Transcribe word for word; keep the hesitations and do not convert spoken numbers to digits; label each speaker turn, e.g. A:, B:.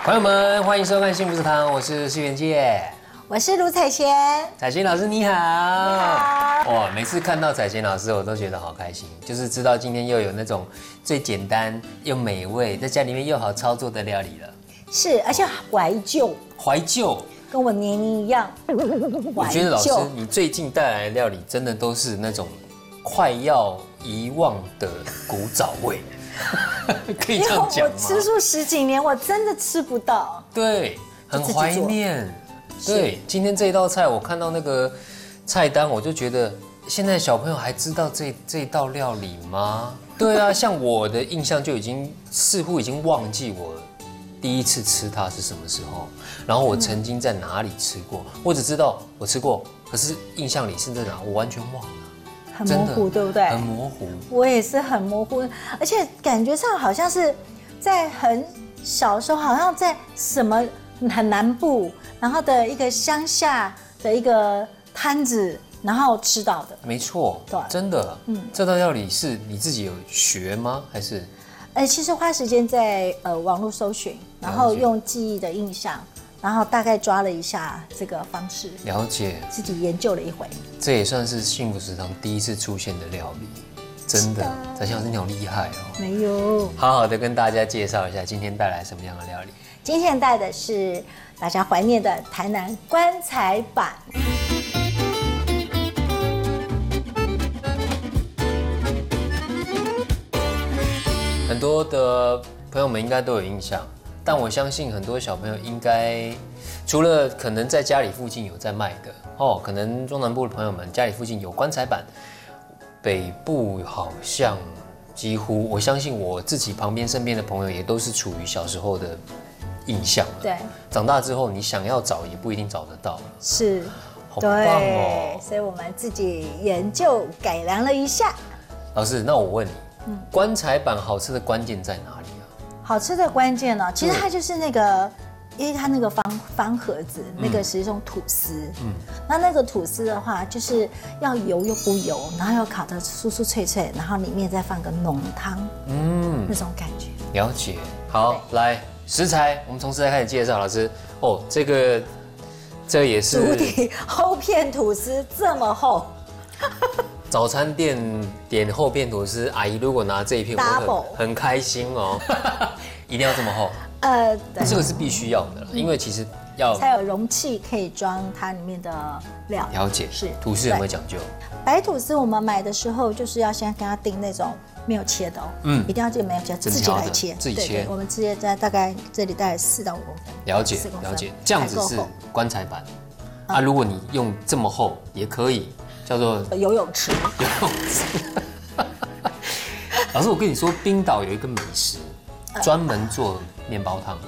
A: 朋友们，欢迎收看《幸福食堂》，我是施元介，
B: 我是卢彩贤。
A: 彩贤老师你好。你
B: 好。
A: 哇，每次看到彩贤老师，我都觉得好开心，就是知道今天又有那种最简单又美味，在家里面又好操作的料理了。
B: 是，而且怀旧。
A: 怀旧。
B: 跟我年龄一样。
A: 我觉得老师，你最近带来的料理真的都是那种快要遗忘的古早味。可以这样讲吗？
B: 我吃素十几年，我真的吃不到。
A: 对，很怀念。对，今天这一道菜，我看到那个菜单，我就觉得现在小朋友还知道这这道料理吗？对啊，像我的印象就已经似乎已经忘记我第一次吃它是什么时候，然后我曾经在哪里吃过，我只知道我吃过，可是印象里是在哪，我完全忘了。
B: 很模糊，对不对？
A: 很模糊。
B: 我也是很模糊，而且感觉上好像是在很小的时候，好像在什么很南部，然后的一个乡下的一个摊子，然后吃到的。
A: 没错，对，真的。嗯，这道料理是你自己有学吗？还是？
B: 呃，其实花时间在呃网络搜寻，然后用记忆的印象。然后大概抓了一下这个方式，
A: 了解，
B: 自己研究了一回。
A: 这也算是幸福食堂第一次出现的料理，真的，彩贤老师你好厉害哦！
B: 没有，
A: 好好的跟大家介绍一下今天带来什么样的料理。
B: 今天带的是大家怀念的台南棺材板。
A: 很多的朋友们应该都有印象。但我相信很多小朋友应该，除了可能在家里附近有在卖的哦，可能中南部的朋友们家里附近有棺材板，北部好像几乎，我相信我自己旁边身边的朋友也都是处于小时候的印象了。
B: 对，
A: 长大之后你想要找也不一定找得到。
B: 是，
A: 好棒哦！
B: 所以我们自己研究改良了一下。
A: 老师，那我问你，嗯、棺材板好吃的关键在哪里？
B: 好吃的关键呢，其实它就是那个，因为它那个方方盒子，那个是一种吐司。嗯，那那个吐司的话，就是要油又不油，然后又烤得酥酥脆脆，然后里面再放个浓汤，嗯，那种感觉。
A: 了解。好，来食材，我们从食材开始介绍。老师，哦，这个这也是
B: 足底厚片吐司这么厚。
A: 早餐店点厚片吐司，阿姨如果拿这一片，我很很开心哦。一定要这么厚？呃，这个是必须要的，因为其实要
B: 才有容器可以装它里面的料。
A: 了解，是吐司有没有讲究？
B: 白吐司我们买的时候就是要先跟他订那种没有切的哦，嗯，一定要这个没有切，自己来切，
A: 自己切。
B: 我们直接在大概这里大概四到五公分。
A: 了解，了解，这样子是棺材板。啊，如果你用这么厚也可以。叫做
B: 游泳池。
A: 游泳池。老师，我跟你说，冰岛有一个美食，专门做面包汤。